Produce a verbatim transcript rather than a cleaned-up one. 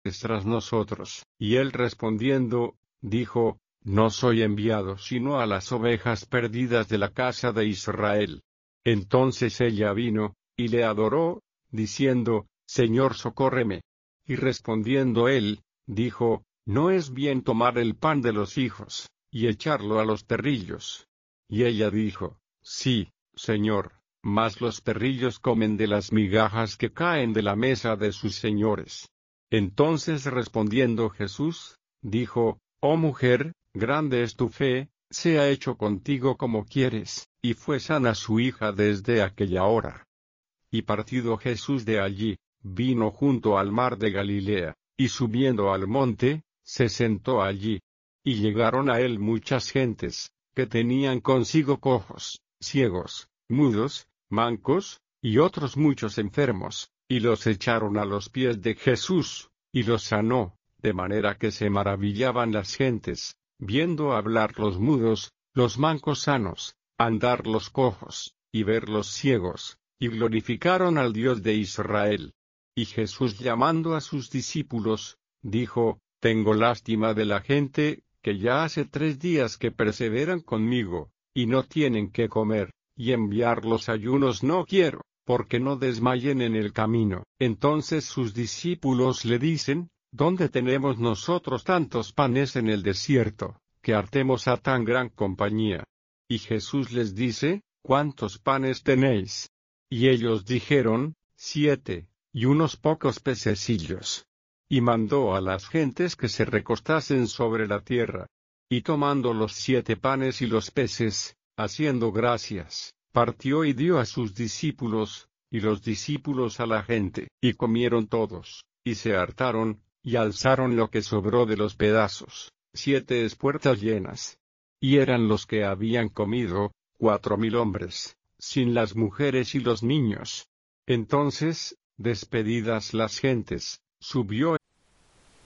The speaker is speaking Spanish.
tras nosotros. Y él respondiendo, dijo, no soy enviado sino a las ovejas perdidas de la casa de Israel. Entonces ella vino, y le adoró, diciendo, Señor, socórreme. Y respondiendo él, dijo, no es bien tomar el pan de los hijos, y echarlo a los perrillos. Y ella dijo, sí, Señor, mas los perrillos comen de las migajas que caen de la mesa de sus señores. Entonces respondiendo Jesús, dijo, oh mujer, grande es tu fe, sea hecho contigo como quieres, y fue sana su hija desde aquella hora. Y partido Jesús de allí, vino junto al mar de Galilea, y subiendo al monte, se sentó allí. Y llegaron a él muchas gentes, que tenían consigo cojos, ciegos, mudos, mancos, y otros muchos enfermos, y los echaron a los pies de Jesús, y los sanó, de manera que se maravillaban las gentes, viendo hablar los mudos, los mancos sanos, andar los cojos, y ver los ciegos, y glorificaron al Dios de Israel. Y Jesús llamando a sus discípulos, dijo, tengo lástima de la gente, que ya hace tres días que perseveran conmigo, y no tienen qué comer, y enviar los ayunos no quiero, porque no desmayen en el camino. Entonces sus discípulos le dicen, ¿dónde tenemos nosotros tantos panes en el desierto, que hartemos a tan gran compañía? Y Jesús les dice, ¿cuántos panes tenéis? Y ellos dijeron, siete, y unos pocos pececillos. Y mandó a las gentes que se recostasen sobre la tierra. Y tomando los siete panes y los peces, haciendo gracias, partió y dio a sus discípulos, y los discípulos a la gente. Y comieron todos, y se hartaron, y alzaron lo que sobró de los pedazos, siete espuertas llenas. Y eran los que habían comido, cuatro mil hombres, sin las mujeres y los niños. Entonces, despedidas las gentes, subió